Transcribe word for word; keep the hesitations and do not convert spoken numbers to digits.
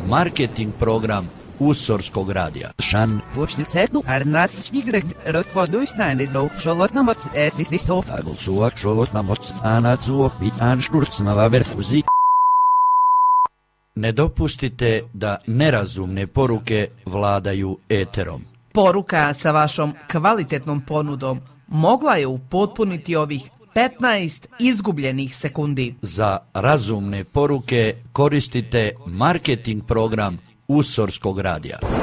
marketing program Usorskog radija. Šan. Počnicetu arnačnigret rotvoduisnani do šolotnamoc etisov. Agulsuak šolotnamoc anacuov i anšturcnava verfuzi. Ne dopustite da nerazumne poruke vladaju eterom. Poruka sa vašom kvalitetnom ponudom mogla je upotpuniti ovih petnaest izgubljenih sekundi. Za razumne poruke koristite marketing program Usorskog radija.